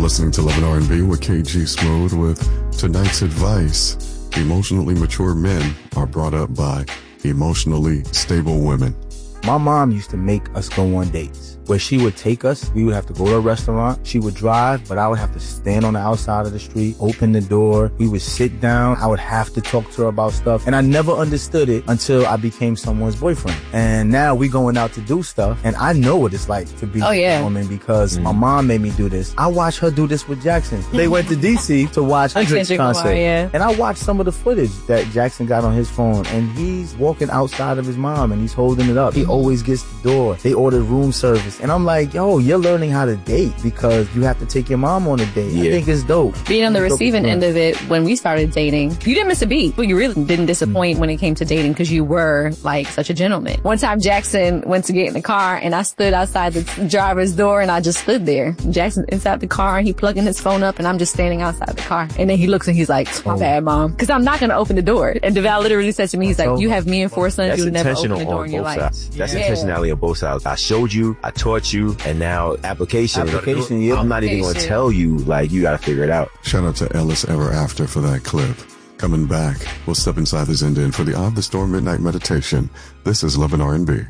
listening to Love and R&B with KG Smooth with tonight's advice. Emotionally mature men are brought up by emotionally stable women. My mom used to make us go on dates where she would take us. We would have to go to a restaurant. She would drive, but I would have to stand on the outside of the street, open the door. We would sit down. I would have to talk to her about stuff. And I never understood it until I became someone's boyfriend. And now we going out to do stuff. And I know what it's like to be a woman because my mom made me do this. I watched her do this with Jackson. They went to DC to watch Hendrix concert. And I watched some of the footage that Jackson got on his phone. And he's walking outside of his mom and he's holding it up. He always gets the door. They ordered room service. And I'm like, yo, you're learning how to date because you have to take your mom on a date. I think it's dope. Being on the receiving end of it, when we started dating, you didn't miss a beat, but you really didn't disappoint when it came to dating because you were like such a gentleman. One time Jackson went to get in the car and I stood outside the driver's door and I just stood there. Jackson inside the car and he plugging his phone up and I'm just standing outside the car. And then he looks and he's like, my bad, mom. Cause I'm not going to open the door. And DeVal literally said to me, he's like, you have me and 4 sons. You'll never open the door in your life. That's intentionality on both sides. I showed you, I taught you, and now application, I'm not even going to tell you, like, you got to figure it out. Shout out to Ellis Ever After for that clip. Coming back, we'll step inside the Zen for the Eye of the Storm Midnight Meditation. This is Love and R&B.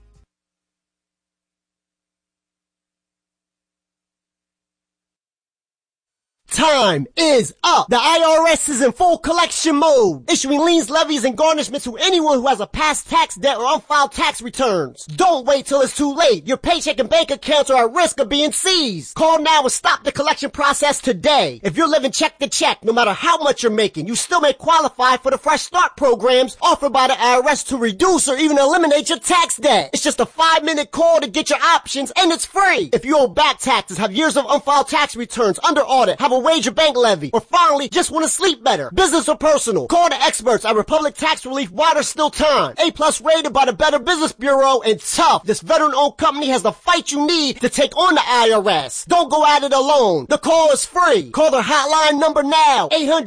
Time is up. The IRS is in full collection mode, issuing liens, levies, and garnishments to anyone who has a past tax debt or unfiled tax returns. Don't wait till it's too late. Your paycheck and bank accounts are at risk of being seized. Call now and stop the collection process today. If you're living check to check, no matter how much you're making, you still may qualify for the Fresh Start programs offered by the IRS to reduce or even eliminate your tax debt. It's just a 5-minute call to get your options, and it's free. If you owe back taxes, have years of unfiled tax returns, under audit, have a wage or bank levy, or finally just want to sleep better, business or personal, call the experts at Republic Tax Relief while there's still time. A+ rated by the Better Business Bureau and tough. This veteran-owned company has the fight you need to take on the IRS. Don't go at it alone. The call is free. Call their hotline number now.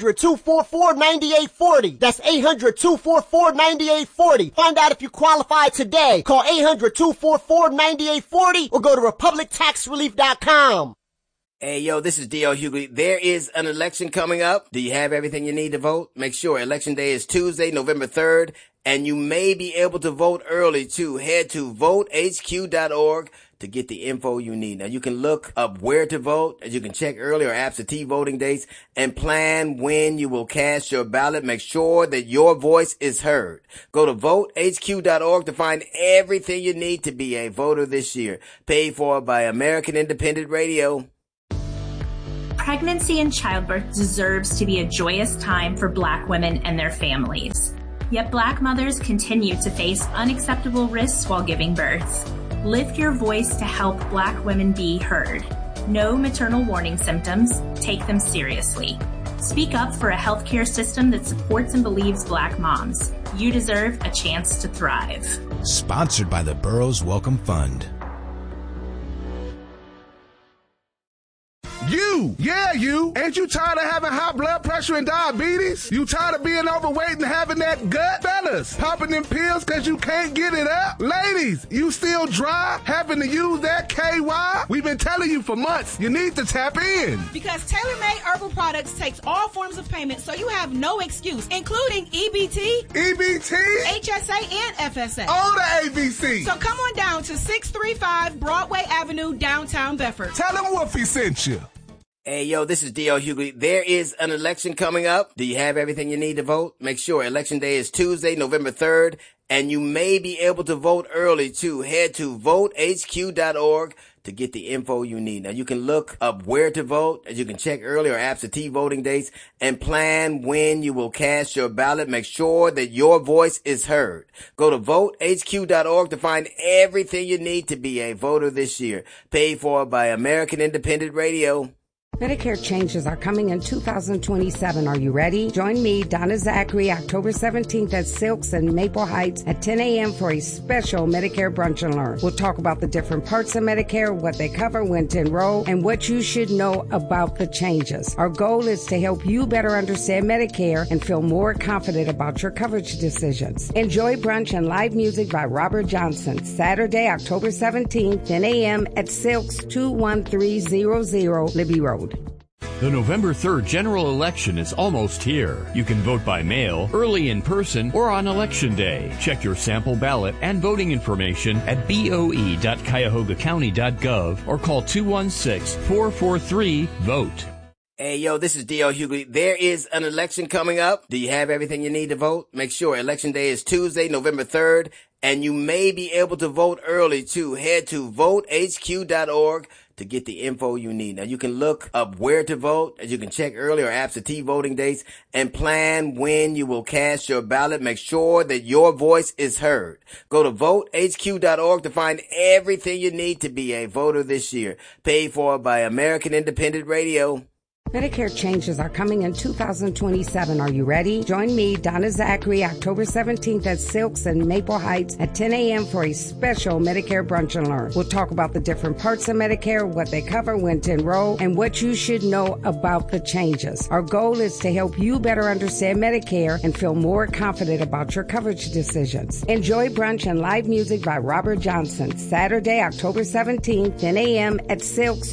800-244-9840. That's 800-244-9840. Find out if you qualify today. Call 800-244-9840 or go to republictaxrelief.com. Hey, yo, this is D.L. Hughley. There is an election coming up. Do you have everything you need to vote? Make sure Election Day is Tuesday, November 3rd, and you may be able to vote early, too. Head to votehq.org to get the info you need. Now, you can look up where to vote, as you can check early or absentee voting dates, and plan when you will cast your ballot. Make sure that your voice is heard. Go to votehq.org to find everything you need to be a voter this year. Paid for by American Independent Radio. Pregnancy and childbirth deserves to be a joyous time for Black women and their families. Yet Black mothers continue to face unacceptable risks while giving birth. Lift your voice to help Black women be heard. Know maternal warning symptoms. Take them seriously. Speak up for a healthcare system that supports and believes Black moms. You deserve a chance to thrive. Sponsored by the Burroughs Welcome Fund. You! Ain't you tired of having high blood pressure and diabetes? You tired of being overweight and having that gut? Fellas, popping them pills cause you can't get it up? Ladies, you still dry? Having to use that KY? We've been telling you for months, you need to tap in. Because Tailor-Made Herbal Products takes all forms of payment so you have no excuse, including EBT, HSA, and FSA. All the ABC. So come on down to 635 Broadway Avenue, downtown Bedford. Tell them Wolfie sent you. Hey, yo, this is D.L. Hughley. There is an election coming up. Do you have everything you need to vote? Make sure Election Day is Tuesday, November 3rd, and you may be able to vote early, too. Head to votehq.org to get the info you need. Now, you can look up where to vote, as you can check early or absentee voting dates, and plan when you will cast your ballot. Make sure that your voice is heard. Go to votehq.org to find everything you need to be a voter this year. Paid for by American Independent Radio. Medicare changes are coming in 2027. Are you ready? Join me, Donna Zachary, October 17th at Silks in Maple Heights at 10 a.m. for a special Medicare Brunch and Learn. We'll talk about the different parts of Medicare, what they cover, when to enroll, and what you should know about the changes. Our goal is to help you better understand Medicare and feel more confident about your coverage decisions. Enjoy brunch and live music by Robert Johnson, Saturday, October 17th, 10 a.m. at Silks 21300 Libby Road. The November 3rd general election is almost here. You can vote by mail, early in person, or on Election Day. Check your sample ballot and voting information at boe.cuyahogacounty.gov or call 216-443-VOTE. Hey, yo, this is D.L. Hughley. There is an election coming up. Do you have everything you need to vote? Make sure Election Day is Tuesday, November 3rd, and you may be able to vote early, too. Head to votehq.org to get the info you need. Now, you can look up where to vote, as you can check early or absentee voting dates, and plan when you will cast your ballot. Make sure that your voice is heard. Go to votehq.org to find everything you need to be a voter this year. Paid for by American Independent Radio. Medicare changes are coming in 2027. Are you ready? Join me, Donna Zachary, October 17th at Silks in Maple Heights at 10 a.m. for a special Medicare Brunch and Learn. We'll talk about the different parts of Medicare, what they cover, when to enroll, and what you should know about the changes. Our goal is to help you better understand Medicare and feel more confident about your coverage decisions. Enjoy brunch and live music by Robert Johnson, Saturday, October 17th, 10 a.m. at Silks,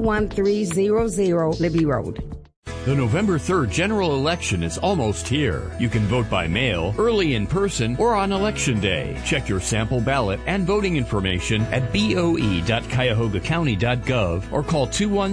21300 Libby Road. The November 3rd general election is almost here. You can vote by mail, early in person, or on Election Day. Check your sample ballot and voting information at boe.cuyahogacounty.gov or call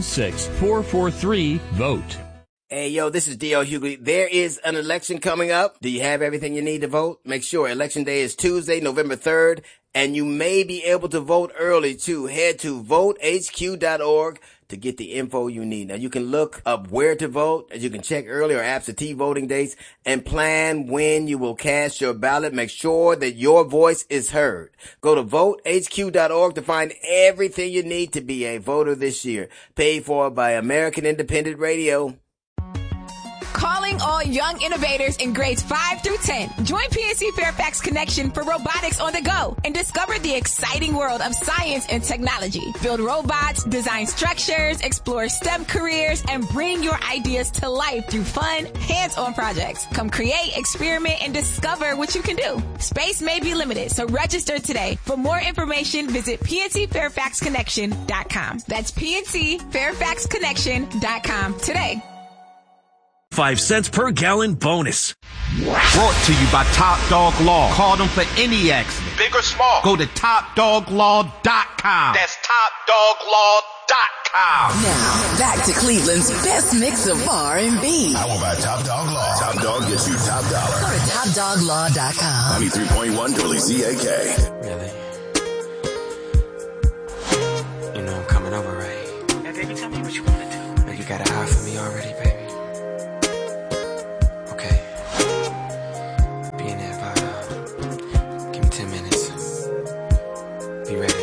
216-443-VOTE. Hey, yo, this is D.L. Hughley. There is an election coming up. Do you have everything you need to vote? Make sure Election Day is Tuesday, November 3rd, and you may be able to vote early, too. Head to votehq.org to get the info you need. Now, you can look up where to vote, as you can check early or absentee voting dates, and plan when you will cast your ballot. Make sure that your voice is heard. Go to votehq.org to find everything you need to be a voter this year. Paid for by American Independent Radio. Calling all young innovators in grades 5 through 10. Join PNC Fairfax Connection for robotics on the go and discover the exciting world of science and technology. Build robots, design structures, explore STEM careers, and bring your ideas to life through fun, hands-on projects. Come create, experiment, and discover what you can do. Space may be limited, so register today. For more information, visit PNCFairfaxConnection.com. That's PNCFairfaxConnection.com today. 5 cents per gallon bonus. Brought to you by Top Dog Law. Call them for any accident, big or small. Go to TopDogLaw.com. That's TopDogLaw.com. Now, back to Cleveland's best mix of R&B. I will buy Top Dog Law. Top Dog gets you top dollar. Go to TopDogLaw.com. 93.1 WZAK. Really? You know I'm coming over, right? Now, baby, tell me what you want to do. Now, you got a eye for me already, baby. Be in there about, give me 10 minutes. Be ready.